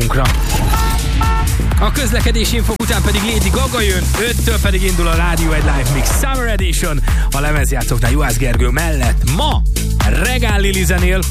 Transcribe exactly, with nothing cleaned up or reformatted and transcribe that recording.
magunkra. A közlekedési infok után pedig Lady Gaga jön, öttől pedig indul a Rádió egy Live Mix Summer Edition a lemezjátszóknál Juhász Gergő mellett. Ma Regál Lili zenél,